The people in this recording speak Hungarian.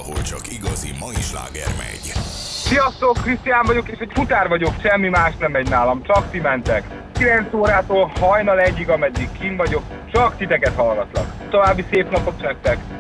ahol csak igazi mai sláger megy. Sziasztok, Krisztián vagyok, és egy futár vagyok, semmi más nem megy nálam, csak ti mentek. 9 órától hajnal 1-ig, ameddig kín vagyok, csak titeket hallgatlak. További szép napot nektek!